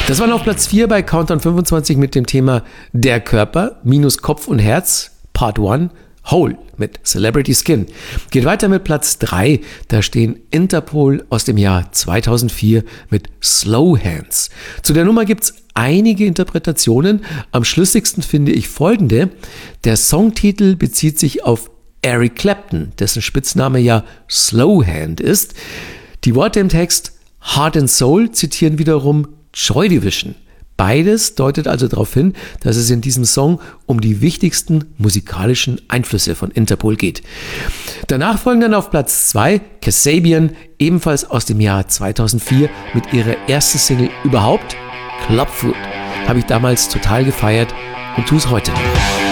Das war auf Platz 4 bei Countdown 25 mit dem Thema Der Körper minus Kopf und Herz, Part 1, Whole mit Celebrity Skin. Geht weiter mit Platz 3, da stehen Interpol aus dem Jahr 2004 mit Slow Hands. Zu der Nummer gibt's einige Interpretationen, am schlüssigsten finde ich folgende. Der Songtitel bezieht sich auf Eric Clapton, dessen Spitzname ja Slow Hand ist. Die Worte im Text Heart and Soul zitieren wiederum Joy Division. Beides deutet also darauf hin, dass es in diesem Song um die wichtigsten musikalischen Einflüsse von Interpol geht. Danach folgen dann auf Platz 2 Kasabian, ebenfalls aus dem Jahr 2004 mit ihrer ersten Single überhaupt, Clubfoot. Habe ich damals total gefeiert und tue es heute noch.